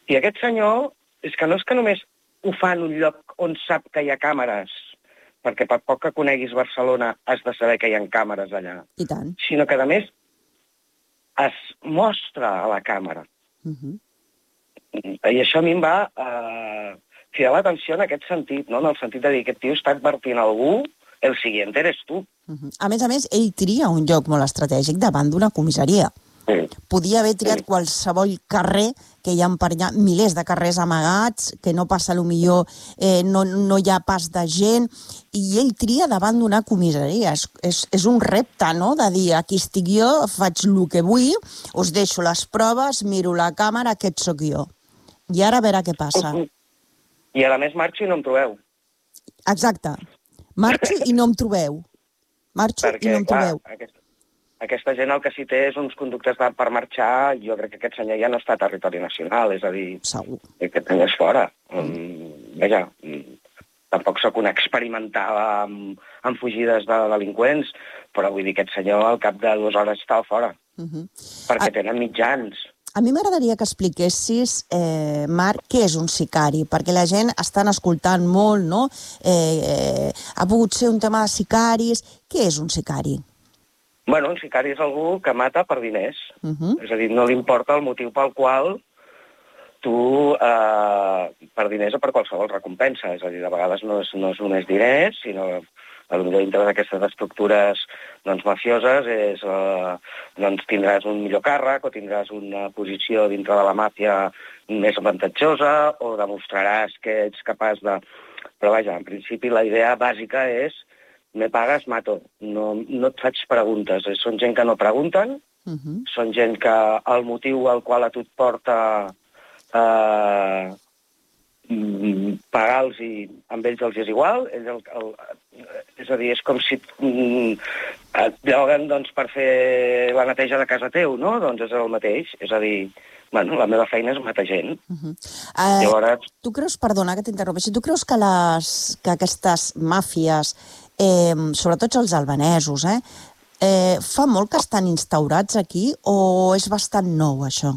I aquest senyor, és que només ho fa en un lloc on sap que hi ha càmeres, perquè per poc que coneguis Barcelona has de saber que hi ha càmeres allà. I tant. Sinó que, a més, es mostra a la càmera. I això a mi em va cridar l'atenció en aquest sentit, no? En el sentit de dir que aquest tio està advertint algú, el siguiente eres tu. A més, ell tria un lloc molt estratègic davant d'una comissaria. Podia haver triat qualsevol carrer, que hi ha per allà milers de carrers amagats, que no passa millor, no hi ha pas de gent, i ell tria davant d'una comissaria. És un repte, no?, de dir, aquí estic jo, faig el que vull, us deixo les proves, miro la càmera, aquest sóc jo. I ara a veure què passa. I a més marxo i no em trobeu. Exacte. Marxo i no em trobeu. Aquesta gent el que sí té és uns conductes per marxar. Jo crec que aquest senyor ja no està a territori nacional, és a dir, aquest senyor és fora. Vaja, tampoc sóc una experimentada en fugides de delinqüents, però vull dir, aquest senyor al cap de 2 hores està fora, perquè tenen mitjans. A mi m'agradaria que expliquessis, Marc, què és un sicari, perquè la gent estan escoltant molt, no? Ha pogut ser un tema de sicaris. Què és un sicari? Bueno, un sicari és algú que mata per diners. És a dir, no li importa el motiu pel qual tu, per diners o per qualsevol recompensa. És a dir, de vegades no és només diners, sinó potser dintre d'aquestes estructures mafioses tindràs un millor càrrec o tindràs una posició dintre de la màfia més avantatjosa o demostraràs que ets capaç de... Però vaja, en principi la idea bàsica és me pagues, mato. No et faig preguntes. Són gent que no pregunten, són gent que el motiu al qual a tu et porta pagar-los i amb ells els és igual. És a dir, és com si et lloguen per fer la neteja de casa teu, no? Doncs és el mateix. És a dir, bueno, la meva feina és matar gent. Llavors... Tu creus, perdona que t'interrompeixi, tu creus que aquestes màfies, sobretot els albanesos, fa molt que estan instaurats aquí o és bastant nou, això?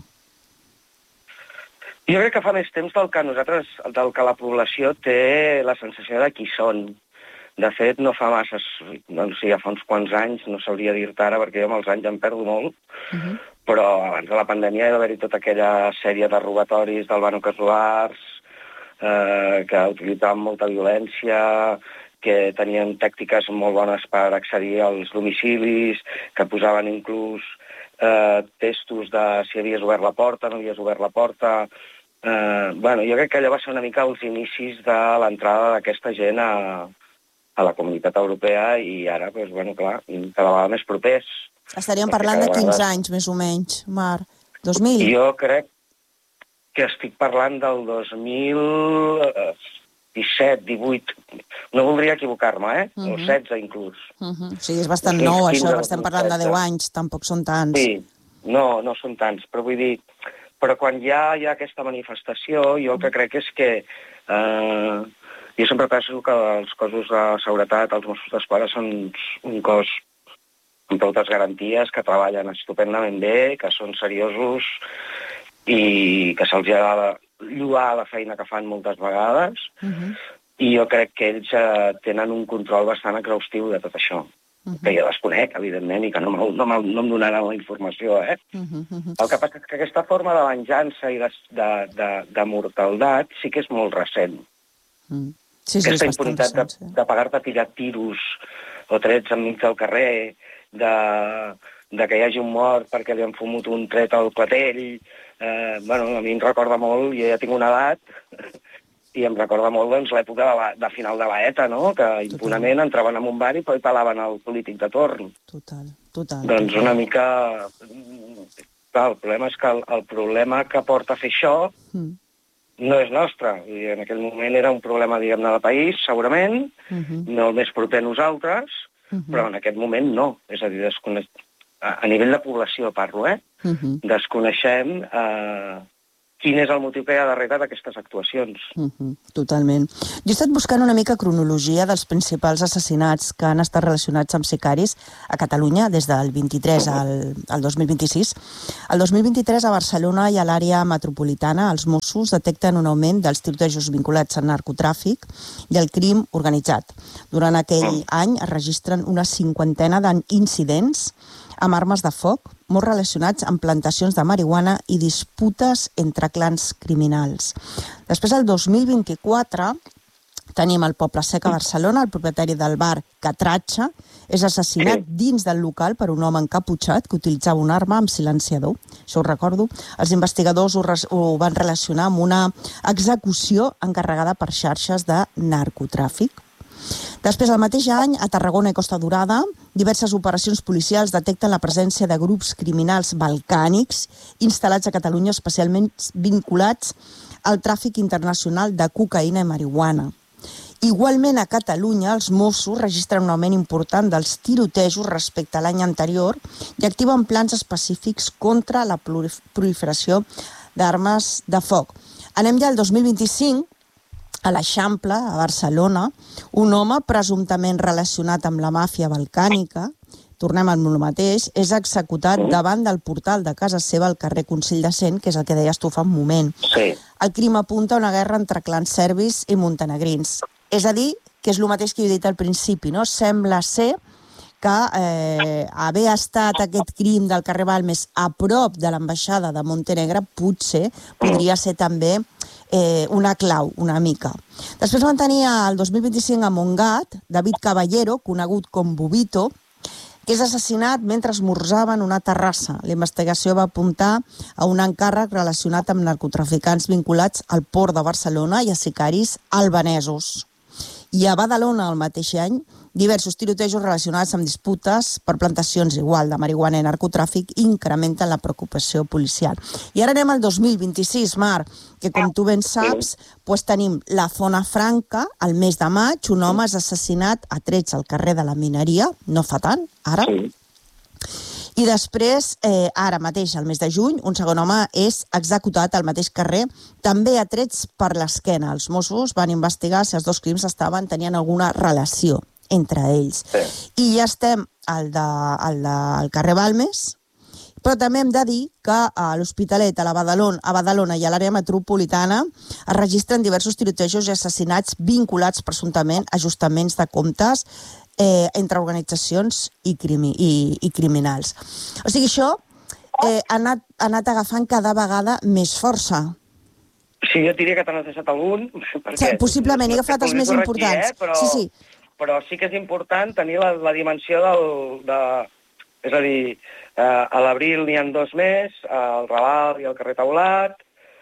Jo crec que fa més temps del que la població té la sensació de qui són. De fet, no fa massa, ja fa uns quants anys, no sabria dir-te ara, perquè jo amb els anys em perdo molt, però abans de la pandèmia hi va haver-hi tota aquella sèrie de robatoris d'albanocasolars que utilitzaven molta violència, que tenien tàctiques molt bones per accedir als domicilis, que posaven inclús testos de si havies obert la porta, no havies obert la porta... jo crec que allò va ser una mica els inicis de l'entrada d'aquesta gent a la comunitat europea i ara, clar, cada vegada més propers. Estaríem parlant de 15 anys, més o menys, Marc. 2000? Jo crec que estic parlant del 2017, 18... No voldria equivocar-me, o 16 inclús. Sí, és bastant nou, això, estem parlant de 10 anys, tampoc són tants. Sí, no són tants, però vull dir... Però quan ja hi ha aquesta manifestació, jo el que crec és que... jo sempre penso que els cossos de seguretat, els Mossos d'Esquadra, són un cos amb totes garanties, que treballen estupendament bé, que són seriosos i que se'ls ha de lloar la feina que fan moltes vegades. I jo crec que ells tenen un control bastant exhaustiu de tot això. Que jo desconec, evidentment, i que no em donaran la informació, El que passa és que aquesta forma de venjança i de mortaldat sí que és molt recent. Aquesta impunitat de pagar-te a tirar tiros o trets enmig del carrer, de que hi hagi un mort perquè li han fumut un tret al clatell, a mi em recorda molt, jo ja tinc una edat, i em recorda molt l'època de final de l'ETA, no?, que impunament entraven en un bar i pelaven el polític de torn. Total. Doncs una mica... Clar, el problema és que el problema que porta a fer això no és nostre. En aquell moment era un problema, diguem-ne, de país, segurament, no el més proper a nosaltres, però en aquest moment no. És a dir, a nivell de població parlo, desconeixem quin és el motiu que hi ha darrere d'aquestes actuacions. Totalment. Jo he estat buscant una mica cronologia dels principals assassinats que han estat relacionats amb sicaris a Catalunya des del 23 al 2026. El 2023 a Barcelona i a l'àrea metropolitana els Mossos detecten un augment dels tirotejos vinculats al narcotràfic i al crim organitzat. Durant aquell any es registren una 50ena d'incidents amb armes de foc, molt relacionats amb plantacions de marihuana i disputes entre clans criminals. Després, el 2024, tenim el Poble Sec a Barcelona, el propietari del bar Catratxa és assassinat dins del local per un home encaputxat que utilitzava una arma amb silenciador. Això ho recordo. Els investigadors ho van relacionar amb una execució encarregada per xarxes de narcotràfic. Després, el mateix any, a Tarragona i Costa Dorada, diverses operacions policials detecten la presència de grups criminals balcànics instal·lats a Catalunya, especialment vinculats al tràfic internacional de cocaïna i marihuana. Igualment, a Catalunya, els Mossos registren un augment important dels tirotejos respecte a l'any anterior i activen plans específics contra la proliferació d'armes de foc. Anem ja al 2025, a l'Eixample, a Barcelona, un home presumptament relacionat amb la màfia balcànica, tornem al mateix, és executat davant del portal de casa seva al carrer Consell de Cent, que és el que deies tu fa un moment. Sí. El crim apunta a una guerra entre clans serbis i montenegrins. És a dir, que és el mateix que he dit al principi, no? Sembla ser que haver estat aquest crim del carrer Balmes a prop de l'ambaixada de Montenegre potser podria ser també una clau, una mica. Després van tenir el 2025 a Montgat David Caballero, conegut com Bobito, que és assassinat mentre esmorzava en una terrassa. La investigació va apuntar a un encàrrec relacionat amb narcotraficants vinculats al Port de Barcelona i a sicaris albanesos. I a Badalona, el mateix any, diversos tirotejos relacionats amb disputes per plantacions igual de marihuana i narcotràfic incrementen la preocupació policial. I ara anem al 2026, Marc, que com tu ben saps, tenim la Zona Franca, al mes de maig, un home és assassinat a trets al carrer de la Mineria, no fa tant, ara. I després, ara mateix, al mes de juny, un segon home és executat al mateix carrer, també a trets per l'esquena. Els Mossos van investigar si els dos crims tenien alguna relació entre ells. I ja estem al carrer Balmes, però també hem de dir que a l'Hospitalet, a Badalona i a l'àrea metropolitana es registren diversos tirotejos i assassinats vinculats presumptament a ajustaments de comptes entre organitzacions i criminals. O sigui, això ha anat agafant cada vegada més força. Sí, jo diria que te n'has deixat algun. Sí, possiblement, he agafat els més importants. Però sí que és important tenir la dimensió és a dir, a l'Abril n'hi ha 2 més, al Raval i al carrer Taulat,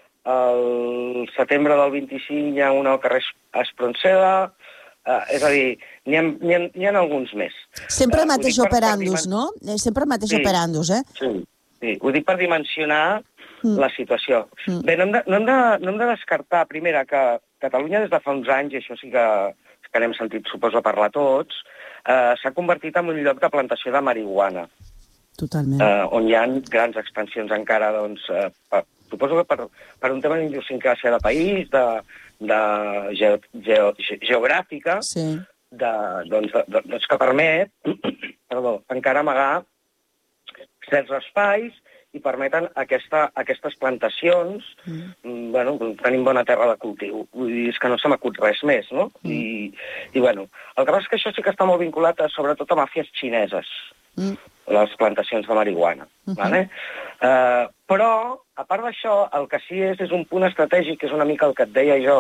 al setembre del 25 hi ha una al carrer Espronceda, és a dir, n'hi ha alguns més. Sempre el mateix operandus, no? Sempre el mateix operandus, eh? Sí, ho dic per dimensionar la situació. Bé, no hem de descartar, primera, que Catalunya des de fa uns anys, i això sí que n'hem sentit, suposo, parlar tots, s'ha convertit en un lloc de plantació de marihuana. Totalment. On hi ha grans expansions encara, doncs, suposo que per un tema d'idiosincràsia de país, geogràfica, doncs que permet encara amagar certs espais i permeten aquestes plantacions. Bueno, tenim bona terra de cultiu. Vull dir, és que no se m'acut res més, no? I bueno, el que passa és que això sí que està molt vinculat sobretot a màfies xineses, les plantacions de marihuana. Però, a part d'això, el que sí és un punt estratègic, que és una mica el que et deia jo,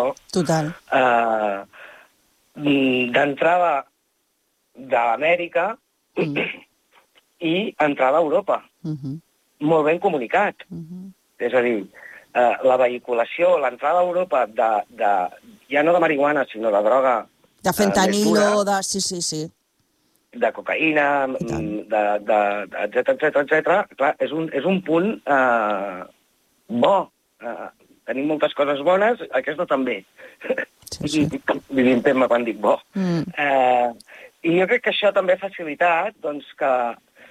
d'entrada d'Amèrica i entrada a Europa. Molt ben comunicat. És a dir, la vehiculació, l'entrada a Europa ja no de marihuana, sinó de droga... De fentanilo, sí. De cocaïna, etcètera. Clar, és un punt bo. Tenim moltes coses bones, aquesta també. Vivim-me quan dic bo. I jo crec que això també ha facilitat que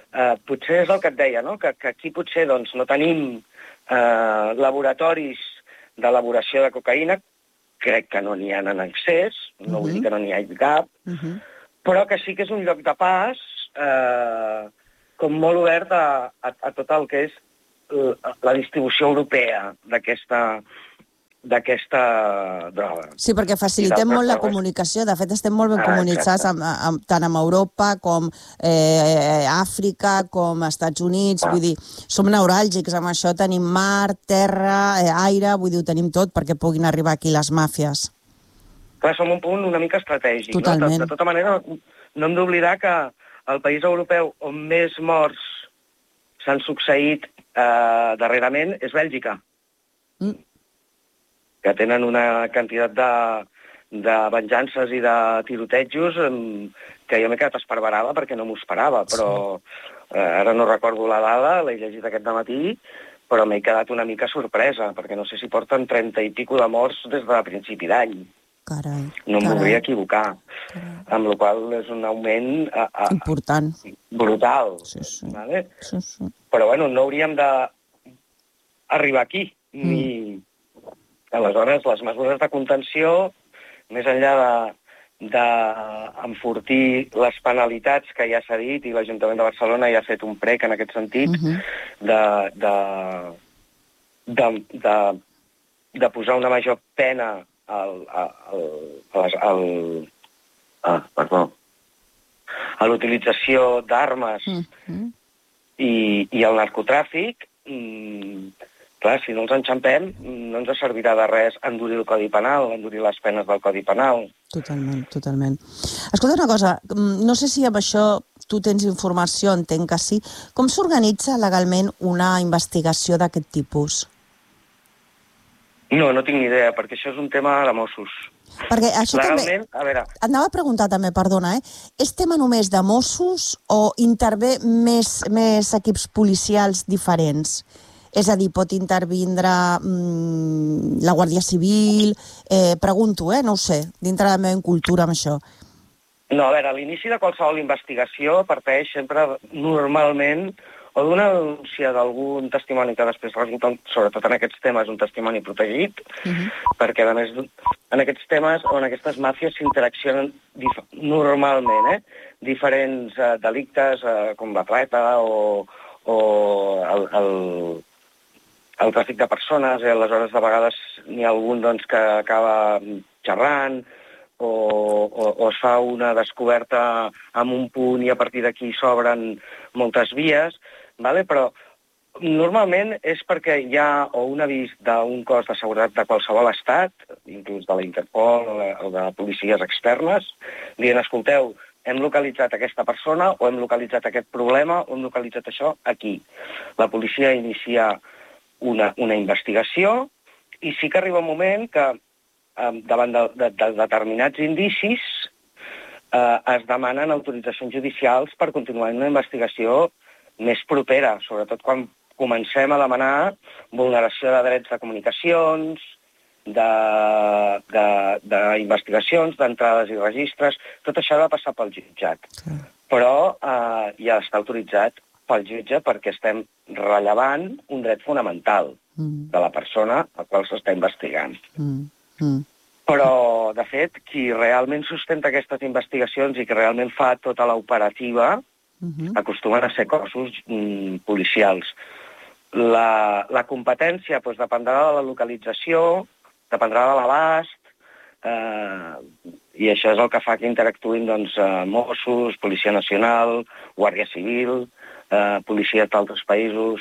potser és el que et deia, no? Que aquí potser no tenim laboratoris d'elaboració de cocaïna, crec que no n'hi ha en excés, no vull dir que no n'hi hagi cap, però que sí que és un lloc de pas com molt obert a tot el que és la distribució europea d'aquesta droga. Sí, perquè facilitem molt la comunicació. De fet, estem molt ben comunicats tant amb Europa com Àfrica, com Estats Units. Vull dir, som neuràlgics amb això. Tenim mar, terra, aire, vull dir, ho tenim tot perquè puguin arribar aquí les màfies. Clar, som un punt una mica estratègic. Totalment. No? De tota manera, no hem d'oblidar que el país europeu on més morts s'han succeït darrerament és Bèlgica. Que tenen una quantitat de venjances i de tirotejos que jo m'he quedat esparverada perquè no m'ho esperava, però ara no recordo la dada, l'he llegit aquest dematí, però m'he quedat una mica sorpresa, perquè no sé si porten 30 i pico de morts des de principi d'any. Carai. No em voldria equivocar. Amb la qual cosa és un augment important. Brutal. Sí. Vale? Sí. Però bueno, no hauríem d'arribar aquí, ni... Aleshores, les mesures de contenció, més enllà d'enfortir les penalitats que ja s'ha dit, i l'Ajuntament de Barcelona ja ha fet un prec en aquest sentit, de posar una major pena a l'utilització d'armes i al narcotràfic. Clar, si no els enxampem, no ens servirà de res endurir el Codi Penal, endurir les penes del Codi Penal. Totalment. Escolta una cosa, no sé si amb això tu tens informació, entenc que sí. Com s'organitza legalment una investigació d'aquest tipus? No tinc ni idea, perquè això és un tema de Mossos. Perquè això legalment, també... a veure... Et anava a preguntar també, perdona, és tema només de Mossos o intervé més equips policials diferents? És a dir, pot intervindre la Guàrdia Civil... Pregunto, no ho sé, dintre de la meva cultura amb això. No, a veure, l'inici de qualsevol investigació parteix sempre normalment o d'una denúncia d'algun testimoni que després resulta, sobretot en aquests temes, un testimoni protegit, perquè a més en aquests temes o en aquestes màfies s'interaccionen normalment diferents delictes com la treta o el tràfic de persones, i aleshores de vegades n'hi ha algun que acaba xerrant o es fa una descoberta en un punt i a partir d'aquí s'obren moltes vies, però normalment és perquè hi ha o un avís d'un cos de seguretat de qualsevol estat, inclús de la Interpol o de policies externes, dient, escolteu, hem localitzat aquesta persona o hem localitzat aquest problema o hem localitzat això aquí. La policia inicia una investigació i sí que arriba un moment que davant de determinats indicis es demanen autoritzacions judicials per continuar una investigació més propera, sobretot quan comencem a demanar vulneració de drets de comunicacions, d'investigacions, d'entrades i registres. Tot això ha de passar pel jutjat. Però ja està autoritzat pel jutge perquè estem rellevant un dret fonamental de la persona a qual s'està investigant. Però, de fet, qui realment sustenta aquestes investigacions i que realment fa tota l'operativa acostumen a ser cossos policials. La competència dependrà de la localització, dependrà de l'abast, i això és el que fa que interactuïn Mossos, Policia Nacional, Guàrdia Civil, policies d'altres països,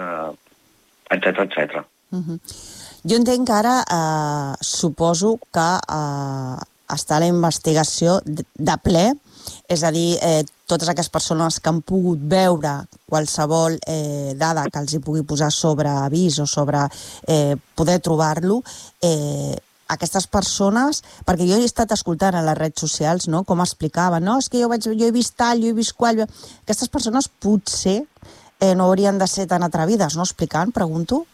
etc. Jo entenc que ara suposo que està la investigació de ple, és a dir, totes aquestes persones que han pogut veure qualsevol dada que els hi pugui posar sobre avís o sobre poder trobar-lo, aquestes persones, perquè jo he estat escoltant a les redes socials com explicaven, és que jo he vist tal, jo he vist qual... Aquestes persones potser no haurien de ser tan atrevides, no? Explicant, pregunto.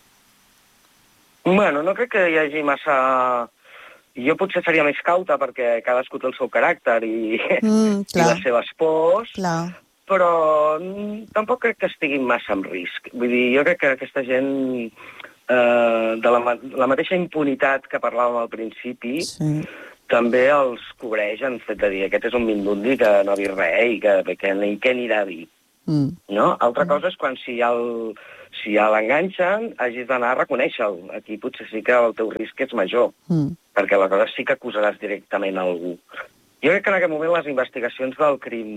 Bueno, no crec que hi hagi massa... Jo potser seria més cauta perquè cadascú té el seu caràcter i les seves pors, però tampoc crec que estiguin massa en risc. Vull dir, jo crec que aquesta gent de la mateixa impunitat que parlàvem al principi, també els cobreix en fet de dir aquest és un mindundi que no ha vist res i que anirà a dir. No? Altra cosa és quan si ja l'enganxen hagis d'anar a reconèixer-lo. Aquí potser sí que el teu risc és major, perquè aleshores sí que acusaràs directament algú. Jo crec que en aquest moment les investigacions del crim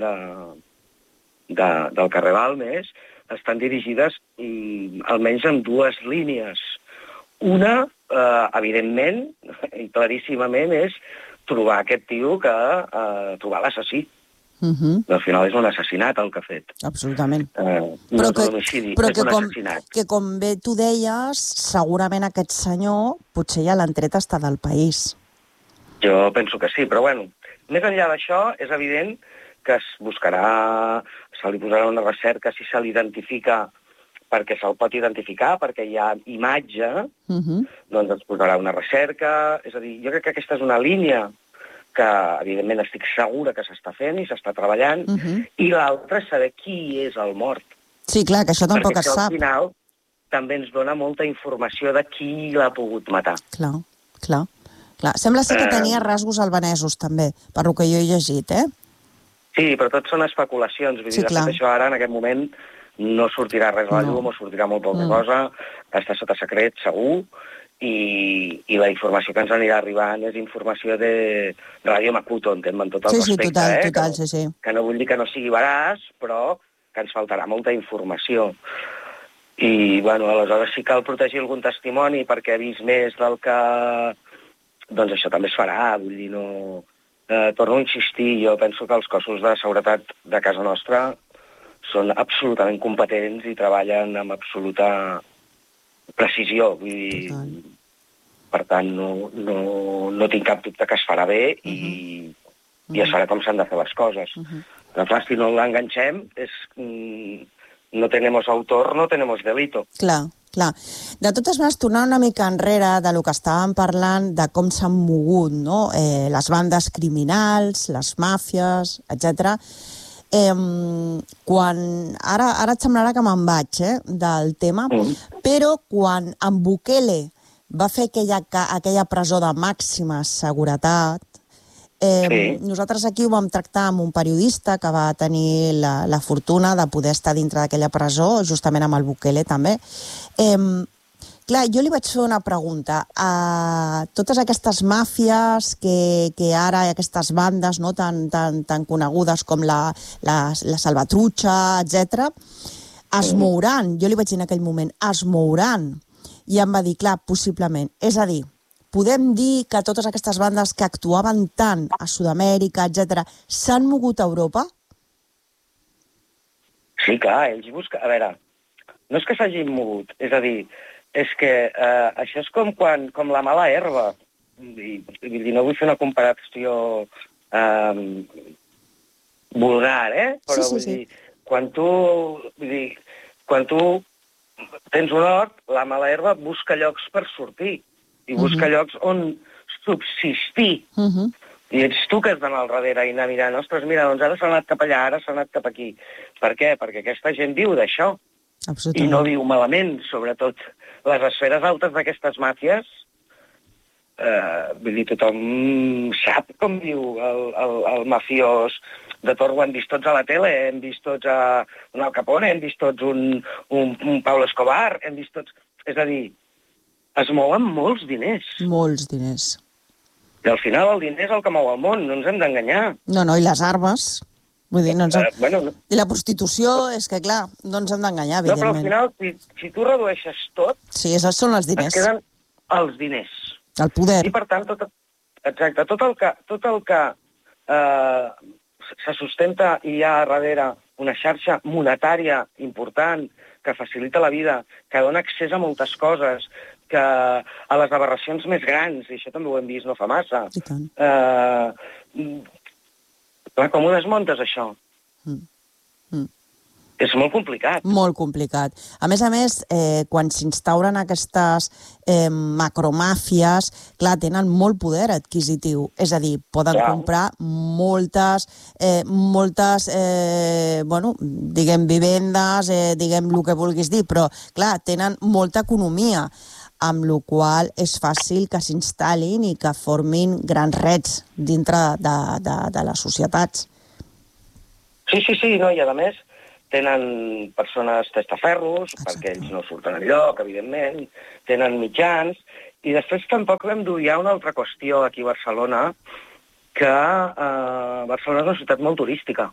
del carrer Balmes estan dirigides almenys en dues línies. Una, evidentment, i claríssimament, és trobar aquest tio trobar l'assassí. Al final és un assassinat el que ha fet. Absolutament. No és un homicidi, és un assassinat. Que com bé tu deies, segurament aquest senyor potser ja l'han tret estar del país. Jo penso que sí, però bueno, més enllà d'això, és evident que es buscarà, se li posarà una recerca si se l'identifica, perquè se'l pot identificar, perquè hi ha imatge, doncs es posarà una recerca. És a dir, jo crec que aquesta és una línia que, evidentment, estic segura que s'està fent i s'està treballant, i l'altra és saber qui és el mort. Sí, clar, que això tampoc es sap. Perquè al final també ens dona molta informació de qui l'ha pogut matar. Clar. Sembla ser que tenia rasgos albanesos, també, per lo que jo he llegit, Sí, però tot són especulacions. Vull dir, de fet, això ara, en aquest moment, no sortirà res a la llum, o sortirà molt poca cosa, està sota secret, segur, i la informació que ens anirà arribant és informació de Radio Makuto, amb tot el respecte, total, sí. Que no vull dir que no sigui veraç, però que ens faltarà molta informació. I, bueno, aleshores sí cal protegir algun testimoni perquè ha vist més del que... Doncs això també es farà, vull dir, no... torno a insistir, jo penso que els cossos de seguretat de casa nostra són absolutament competents i treballen amb absoluta precisió, vull dir... Per tant, no tinc cap dubte que es farà bé i es farà com s'han de fer les coses. Però clar, si no l'enganxem, no tenemos autor, no tenemos delito. Clar. De totes maneres, tornant una mica enrere de lo que estàvem parlant, de com s'han mogut, no? Les bandes criminals, les màfies, etc. Ara et semblarà que me'n vaig del tema, però quan en Bukele va fer aquella presó de màxima seguretat, nosaltres aquí ho vam tractar amb un periodista que va tenir la fortuna de poder estar dintre d'aquella presó, justament amb el Bukele també. Clar, jo li vaig fer una pregunta. Totes aquestes màfies que ara, aquestes bandes no, tan conegudes com la Salvatrucha, etc., es mouran, jo li vaig dir en aquell moment, es mouran. I em va dir, clar, possiblement. És a dir, podem dir que totes aquestes bandes que actuaven tant a Sud-amèrica, etc., s'han mogut a Europa? Sí, clar, ells busquen... A veure, no és que s'hagin mogut, és a dir, és que això és com la mala herba. Vull dir, no vull fer una comparació vulgar, però vull dir, quan tu tens un hort, la mala herba busca llocs per sortir. I busca llocs on subsistir. I ets tu que has d'anar al darrere i anar mirant, ostres, mira, doncs ara s'ha anat cap allà, ara s'ha anat cap aquí. Per què? Perquè aquesta gent viu d'això. I no viu malament, sobretot. Les esferes altes d'aquestes màfies, vull dir, tothom sap com viu el mafiós de Torre, ho hem vist tots a la tele, hem vist tots un Al Capone, hem vist tots un Pablo Escobar, hem vist tots... És a dir, es mouen molts diners. Molts diners. I al final el diner és el que mou el món, no ens hem d'enganyar. No, i les armes. Vull dir, I la prostitució, és que clar, no ens hem d'enganyar, evidentment. No, però al final, si tu redueixes tot... Sí, essos són els diners. Es queden els diners. El poder. I per tant, tot el que se sustenta i hi ha darrere una xarxa monetària important que facilita la vida, que dona accés a moltes coses, que a les aberracions més grans, i això també ho hem vist no fa massa. I tant. Clar, com ho desmuntes, això? És molt complicat. Molt complicat. A més, quan s'instauren aquestes macromàfies, clar, tenen molt poder adquisitiu. És a dir, poden comprar moltes diguem, vivendes, diguem el que vulguis dir, però, clar, tenen molta economia. amb la qual és fàcil que s'instal·lin i que formin grans rets dintre de les societats. Sí, no, i a més tenen persones testaferros, perquè ells no surten enlloc, evidentment, tenen mitjans, i després tampoc hem d'obviar una altra qüestió aquí a Barcelona, que Barcelona és una ciutat molt turística.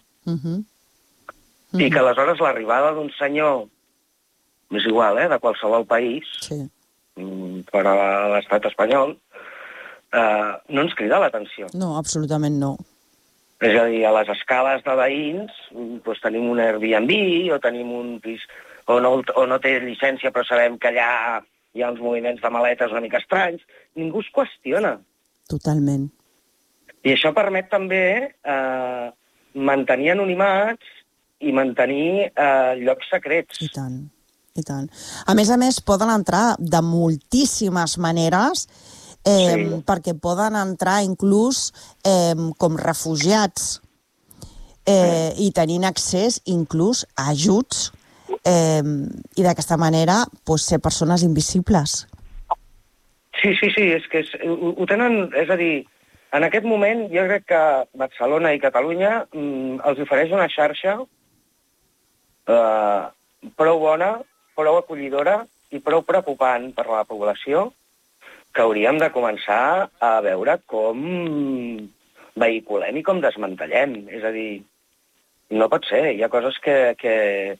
I que aleshores l'arribada d'un senyor, és igual, de qualsevol país, per a l'estat espanyol, no ens crida l'atenció. No, absolutament no. És a dir, a les escales de veïns doncs tenim un Airbnb o tenim un pis o no té llicència però sabem que allà hi ha uns moviments de maletes una mica estranys. Ningú es qüestiona. Totalment. I això permet també mantenir anonimats i mantenir llocs secrets. I tant, i tant. A més, poden entrar de moltíssimes maneres perquè poden entrar inclús com refugiats i tenint accés inclús a ajuts i d'aquesta manera ser persones invisibles. Sí, és que ho tenen, és a dir, en aquest moment jo crec que Barcelona i Catalunya els ofereix una xarxa prou bona, prou acollidora i prou preocupant per la població que hauríem de començar a veure com vehiculem i com desmantellem. És a dir, no pot ser. Hi ha coses que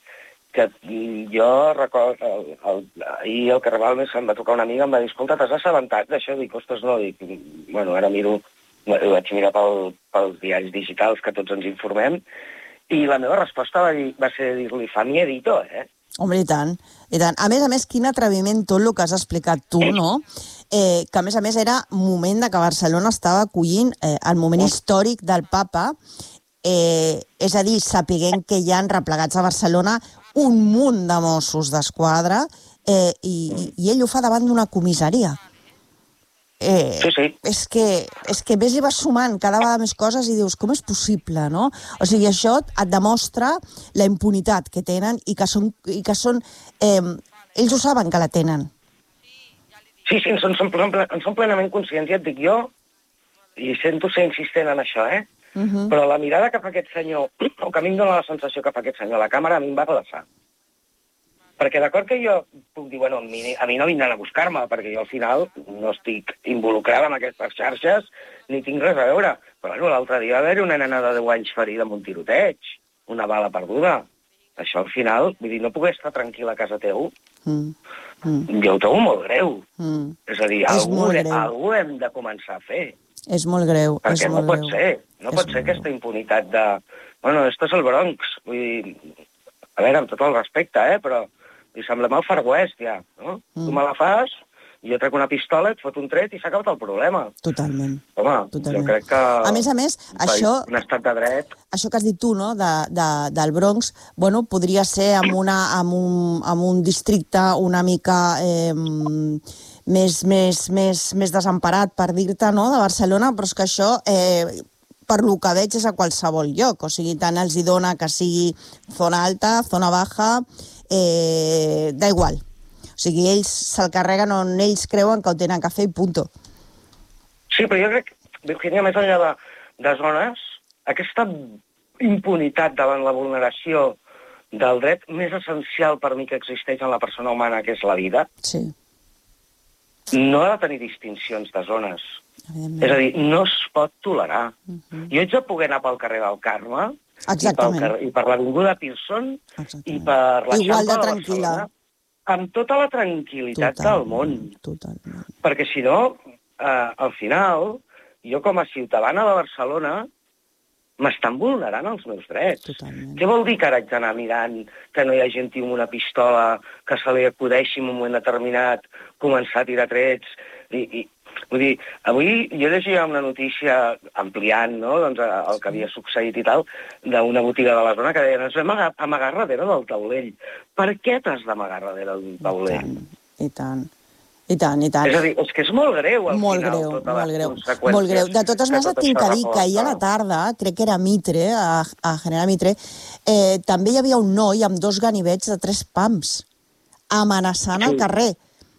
jo recordo... Ahir al carrer Balmes em va trucar una amiga i em va dir, escolta, t'has assabentat d'això? Dic, ostres, no. Dic, bueno, ara miro, ho vaig mirar pels diaris digitals que tots ens informem, i la meva resposta va ser dir-li, fa miedito, Home, i tant, i tant. A més, quin atreviment tot el que has explicat tu, no? Que a més era moment que Barcelona estava acollint el moment històric del papa, és a dir, sapiguent que hi ha replegats a Barcelona un munt de Mossos d'Esquadra i ell ho fa davant d'una comissaria. Sí. És que ves i vas sumant cada vegada més coses i dius, com és possible, no? O sigui, això et demostra la impunitat que tenen i que són ells ho saben que la tenen. Sí, en som plenament conscients, ja et dic jo, i sento ser insistent en això, però la mirada que fa aquest senyor, o que a mi em dóna la sensació que fa aquest senyor a la càmera, a mi em va glaçar. Perquè d'acord que jo puc dir, bueno, a mi no vindran a buscar-me, perquè jo al final no estic involucrada en aquestes xarxes ni tinc res a veure. Però bueno, l'altre dia va haver una nena de 10 anys ferida amb un tiroteig, una bala perduda. Això al final, vull dir, no poder estar tranquil a casa teu, jo ho trobo molt greu. És a dir, algú hem de començar a fer. És molt greu. Perquè no pot ser aquesta impunitat de... Bueno, esto és el Bronx, vull dir... A veure, amb tot el respecte, però li semblem el Far West, ja, no? Tu me la fas, jo trec una pistola, et fot un tret i s'ha acabat el problema. Totalment. Home, jo crec que... A més, això... Un estat de dret... Això que has dit tu, no?, del Bronx, bueno, podria ser en un districte una mica més desemparat, per dir-te, no?, de Barcelona, però és que això... per lo que veig és a qualsevol lloc, o sigui, tant els hi dona que sigui zona alta, zona baja, da igual. O sigui, ells se'l carreguen on ells creuen que ho tenen que fer i punto. Sí, però jo crec, Virginia, més enllà de zones, aquesta impunitat davant la vulneració del dret més essencial per mi que existeix en la persona humana, que és la vida, no ha de tenir distincions de zones. És a dir, no es pot tolerar. Jo haig de poder anar pel carrer del Carme i per l'avinguda Pearson i per la Xampa de Barcelona amb tota la tranquil·litat del món. Perquè si no, al final, jo com a ciutadana de Barcelona m'estan vulnerant els meus drets. Què vol dir que ara haig d'anar mirant que no hi ha gent amb una pistola que se li acudeixi en un moment determinat començar a tirar trets i vull dir, avui jo llegia una notícia ampliant, no?, doncs el que havia succeït i tal, d'una botiga de la zona que deia ens vam amagar darrere del taulell. Per què t'has d'amagar darrere d'un taulell? I tant. És a dir, és que és molt greu, al final, totes les conseqüències. Molt greu. De totes maneres, tinc que dir que ahir a la tarda, crec que era Mitre, a General Mitre, també hi havia un noi amb 2 ganivets de 3 pams, amenaçant al carrer.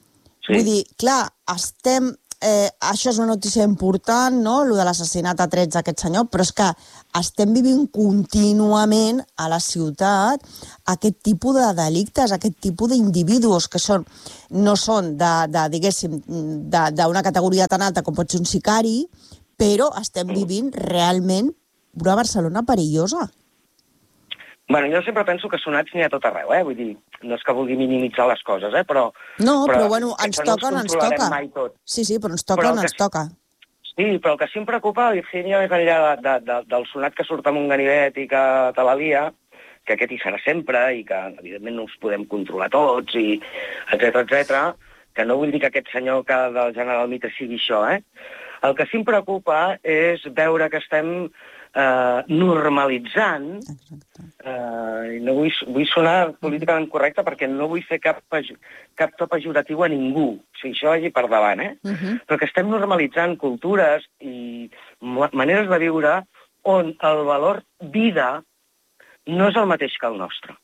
Vull dir, clar, això és una notícia important, no?, el de l'assassinat a 13 d'aquest senyor, però és que estem vivint contínuament a la ciutat aquest tipus de delictes, aquest tipus d'individus que no són diguéssim, d'una categoria tan alta com pot ser un sicari, però estem vivint realment una Barcelona perillosa. Bueno, jo sempre penso que sonats n'hi ha tot arreu, vull dir, no és que vulgui minimitzar les coses, però... No, però bueno, ens toca. Mai tot. Sí, però ens toca. Sí, però el que sí em preocupa, Virgínia, més enllà del sonat que surt amb un ganivet i que te la lia, que aquest hi serà sempre i que, evidentment, no us podem controlar tots, i etcètera, que no vull dir que aquest senyor del General Mitre sigui això, El que sí em preocupa és veure que estem normalitzant, i no vull sonar políticament correcte perquè no vull fer cap to pejoratiu a ningú, si això vagi per davant, però que estem normalitzant cultures i maneres de viure on el valor vida no és el mateix que el nostre.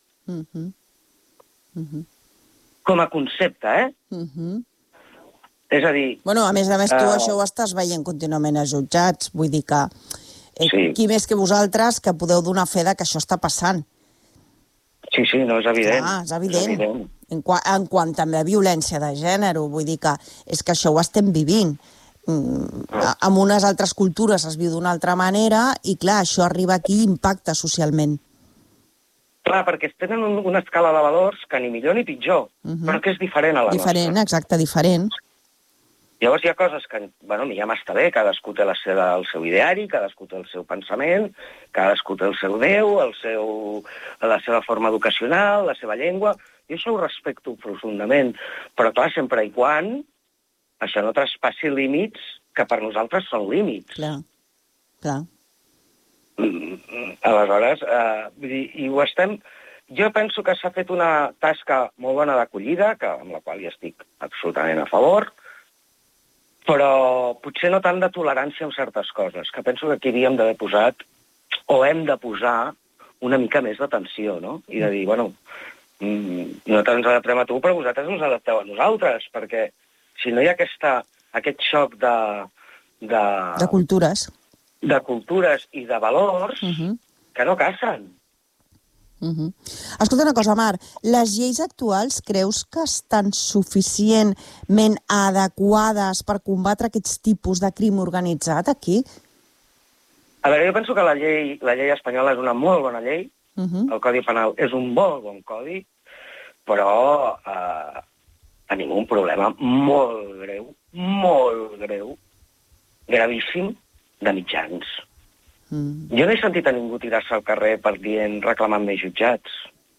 Com a concepte, És a dir... Bueno, a més, tu això ho estàs veient contínuament a jutjats, vull dir que qui més que vosaltres que podeu donar fe que això està passant. Sí, no, és evident. Clar, és evident. En quant també a violència de gènere, vull dir que és que això ho estem vivint. En unes altres cultures es viu d'una altra manera i, clar, això arriba aquí i impacta socialment. Clar, perquè tenen una escala de valors que ni millor ni pitjor, però que és diferent a la nostra. Diferent, exacte, diferent. Llavors hi ha coses que, bueno, ja m'està bé, cadascú té el seu ideari, cadascú té el seu pensament, cadascú té el seu Déu, la seva forma educacional, la seva llengua, i això ho respecto profundament. Però clar, sempre i quan això no traspassi límits que per nosaltres són límits. Clar. Aleshores, i ho estem... Jo penso que s'ha fet una tasca molt bona d'acollida, amb la qual hi estic absolutament a favor, però potser no tant de tolerància en certes coses, que penso que aquí havíem d'haver posat, o hem de posar, una mica més d'atenció, no? I de dir, bueno, nosaltres ens adaptem a tu, però vosaltres ens adapteu a nosaltres, perquè si no hi ha aquest xoc de cultures. De cultures i de valors que no casen. Escolta una cosa, Mar, les lleis actuals creus que estan suficientment adequades per combatre aquests tipus de crim organitzat aquí? A veure, jo penso que la llei espanyola és una molt bona llei, el Codi Penal és un molt bon codi, però tenim un problema molt greu, gravíssim, de mitjans. Jo no he sentit a ningú tirar-se al carrer reclamant més jutjats.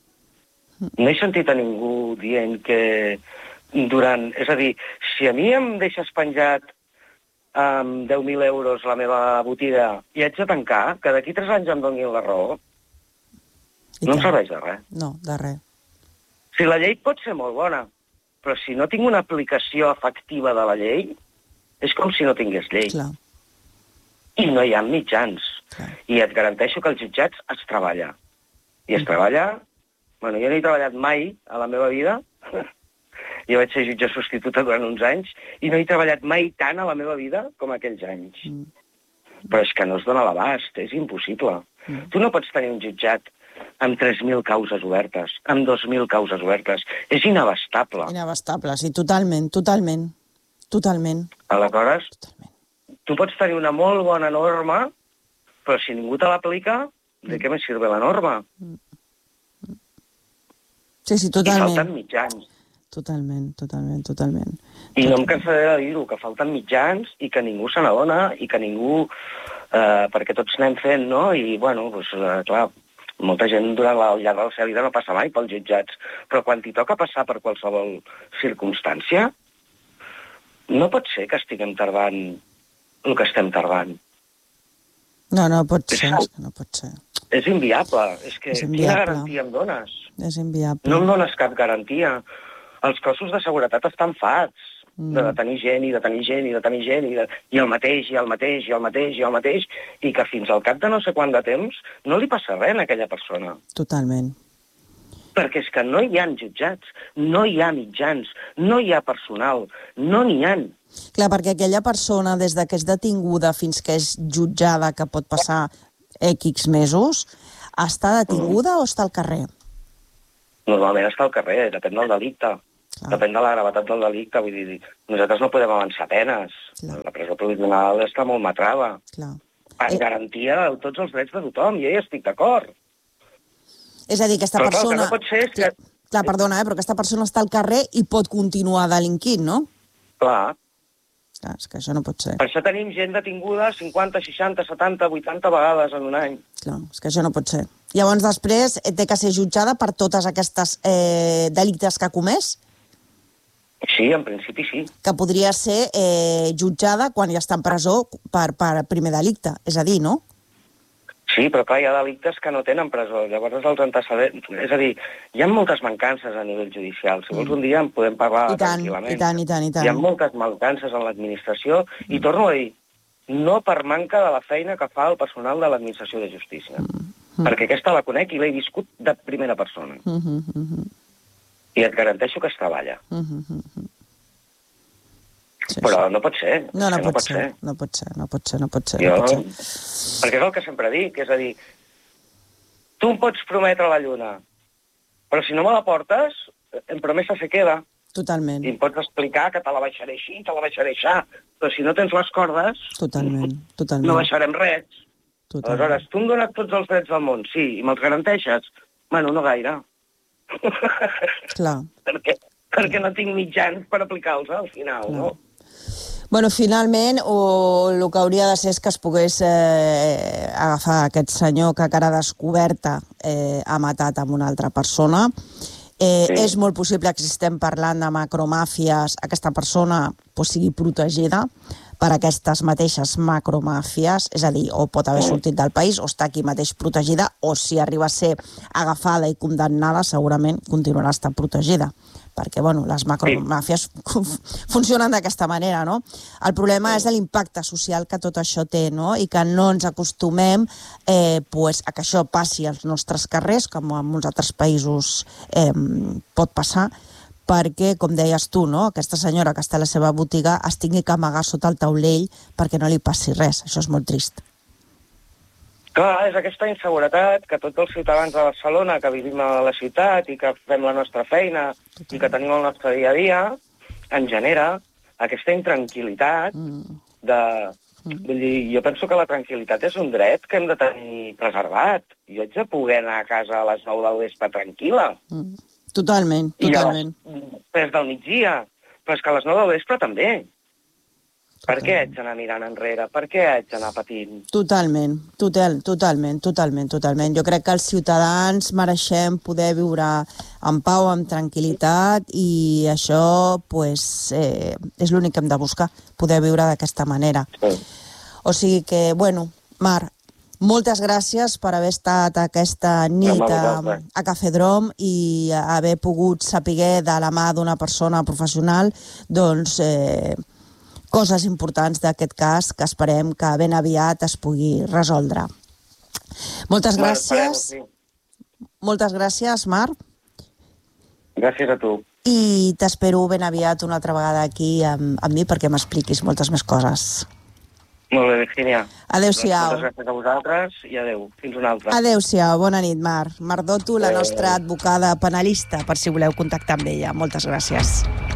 No he sentit a ningú dient que És a dir, si a mi em deixes penjat amb 10.000 euros la meva botiga i haig de tancar, que d'aquí 3 anys em donin la raó, no em serveix de res. No, de res. Si la llei pot ser molt bona, però si no tinc una aplicació efectiva de la llei, és com si no tingués llei. Clar. I no hi ha mitjans. I et garanteixo que als jutjats es treballa. I es treballa... Bueno, jo no he treballat mai a la meva vida. Jo vaig ser jutge substituta durant uns anys i no he treballat mai tant a la meva vida com aquells anys. Però és que no es dona l'abast, és impossible. Tu no pots tenir un jutjat amb 3.000 causes obertes, amb 2.000 causes obertes. És inabastable. Inabastable, sí, totalment. Aleshores, tu pots tenir una molt bona norma, però si ningú te l'aplica, de què me sirve la norma? Sí, totalment. I falten mitjans. Totalment. I no em cansaré de dir-ho, que falten mitjans i que ningú se n'adona i que ningú... perquè tots anem fent, no? I, bueno, doncs, clar, molta gent durant al llarg de la seva vida no passa mai pels jutjats, però quan t'hi toca passar per qualsevol circumstància, no pot ser que estiguem tardant el que estem tardant. No pot ser. És inviable. És que quina garantia em dones? És inviable. No em dones cap garantia. Els cossos de seguretat estan fats de detenir gent i detenir gent i detenir gent i el mateix, i que fins al cap de no sé quant de temps no li passa res a aquella persona. Totalment. Perquè és que no hi ha jutjats, no hi ha mitjans, no hi ha personal, no n'hi ha. Clar, perquè aquella persona, des que és detinguda fins que és jutjada, que pot passar X mesos, està detinguda o està al carrer? Normalment està al carrer, depèn del delicte. Depèn de la gravetat del delicte. Vull dir, nosaltres no podem avançar penes. La presó provisional està molt matrada. En garantia de tots els drets de tothom, i ja estic d'acord. És a dir, aquesta persona... Però el que no pot ser és que... Clar, perdona, però aquesta persona està al carrer i pot continuar delinquint, no? Clar. Clar, és que això no pot ser. Per això tenim gent detinguda 50, 60, 70, 80 vegades en un any. Clar, és que això no pot ser. Llavors, després, té que ser jutjada per totes aquestes delictes que ha comès? Sí, en principi sí. Que podria ser jutjada quan ja està en presó per primer delicte, és a dir, no? Sí, però clar, hi ha delictes que no tenen presó. Llavors els antecedents... És a dir, hi ha moltes mancances a nivell judicial. Si vols un dia en podem parlar tranquil·lament. I tant. Hi ha moltes mancances en l'administració i torno a dir, no per manca de la feina que fa el personal de l'administració de justícia. Perquè aquesta la conec i l'he viscut de primera persona. I et garanteixo que es treballa. Però no pot ser. No pot ser. Perquè és el que sempre dic, és a dir, tu em pots prometre la lluna, però si no me la portes, en promesa se queda. Totalment. I em pots explicar que te la baixaré així, te la baixaré així, però si no tens les cordes, no baixarem res. Aleshores, tu em dones tots els drets del món, sí, i me'ls garanteixes? Bueno, no gaire. Clar. Perquè no tinc mitjans per aplicar-los al final, no? Bueno, finalment, el que hauria de ser és que es pogués agafar aquest senyor que a cara descoberta ha matat amb una altra persona. És molt possible que si estem parlant de macromàfies, aquesta persona sigui protegida per aquestes mateixes macromàfies, és a dir, o pot haver sortit del país o està aquí mateix protegida, o si arriba a ser agafada i condemnada, segurament continuarà estant protegida. Perquè, bueno, les macromàfies funcionen d'aquesta manera, no? El problema és l'impacte social que tot això té, no? I que no ens acostumem a que això passi als nostres carrers, com en molts altres països pot passar, perquè, com deies tu, no? Aquesta senyora que està a la seva botiga es tingui que amagar sota el taulell perquè no li passi res. Això és molt trist. Clar, és aquesta inseguretat que tots els ciutadans de Barcelona, que vivim a la ciutat i que fem la nostra feina i que tenim el nostre dia a dia, en genera aquesta intranquil·litat de... Vull dir, jo penso que la tranquil·litat és un dret que hem de tenir preservat. Jo haig de poder anar a casa a les 9 del vespre tranquil·la. Totalment. I després del migdia. Però és que a les 9 del vespre també. Per què haig d'anar mirant enrere? Per què haig d'anar patint? Totalment. Jo crec que els ciutadans mereixem poder viure en pau, amb tranquil·litat, i això és l'únic que hem de buscar, poder viure d'aquesta manera. O sigui que, bueno, Marc, moltes gràcies per haver estat aquesta nit a Cafè Drom i haver pogut saber de la mà d'una persona professional, doncs... coses importants d'aquest cas que esperem que ben aviat es pugui resoldre. Moltes gràcies. Moltes gràcies, Marc. Gràcies a tu. I t'espero ben aviat una altra vegada aquí amb mi perquè m'expliquis moltes més coses. Molt bé, Virgínia. Adéu-siau. Moltes gràcies a vosaltres i adéu. Fins una altra. Adéu-siau. Bona nit, Marc. Marc Doto, la nostra advocada penalista, per si voleu contactar amb ella. Moltes gràcies.